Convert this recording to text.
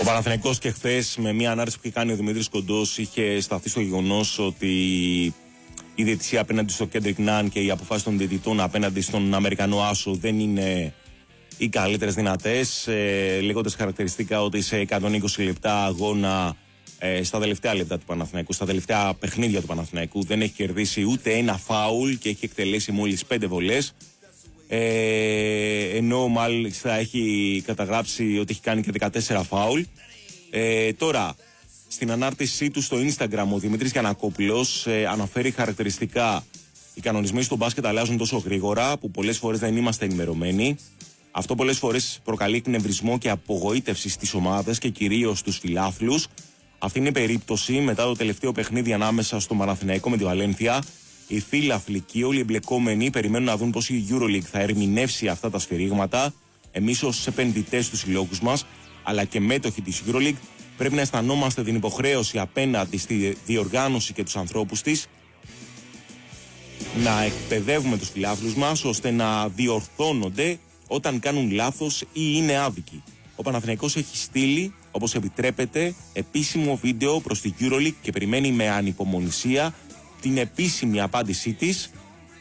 Ο Παναθηναϊκός και χθες με μια ανάρτηση που είχε κάνει ο Δημήτρης Κοντός είχε σταθεί στο γεγονός ότι η διαιτησία απέναντι στο Κέντρικ Ναν και οι αποφάσεις των διαιτητών απέναντι στον Αμερικανό Άσο δεν είναι οι καλύτερες δυνατές, λέγοντας χαρακτηριστικά ότι σε 120 λεπτά αγώνα, στα τελευταία λεπτά του Παναθηναϊκού, στα τελευταία παιχνίδια του Παναθηναϊκού δεν έχει κερδίσει ούτε ένα φάουλ και έχει εκτελέσει μόλις 5 βολές, ενώ μάλιστα έχει καταγράψει ότι έχει κάνει και 14 φάουλ. Τώρα, στην ανάρτησή του στο Instagram ο Δημήτρης Γιαννακόπουλος αναφέρει χαρακτηριστικά: οι κανονισμοί στο μπάσκετ αλλάζουν τόσο γρήγορα που πολλές φορές δεν είμαστε ενημερωμένοι. Αυτό πολλές φορές προκαλεί εκνευρισμό και απογοήτευση στις ομάδες και κυρίως στους φιλάθλους. Αυτή είναι η περίπτωση μετά το τελευταίο παιχνίδι ανάμεσα στο Παναθηναϊκό με τη Βαλένθια. Οι φίλαθλοι και όλοι οι εμπλεκόμενοι περιμένουν να δουν πώς η EuroLeague θα ερμηνεύσει αυτά τα σφυρίγματα. Εμείς ως επενδυτές στους συλλόγους μας, αλλά και μέτοχοι της EuroLeague, πρέπει να αισθανόμαστε την υποχρέωση απέναντι στη διοργάνωση και τους ανθρώπους της να εκπαιδεύουμε τους φιλάθλους μας ώστε να διορθώνονται όταν κάνουν λάθος ή είναι άδικοι. Ο Παναθηναϊκός έχει στείλει, όπως επιτρέπεται, επίσημο βίντεο προς την EuroLeague και περιμένει με ανυπομονησία την επίσημη απάντησή της.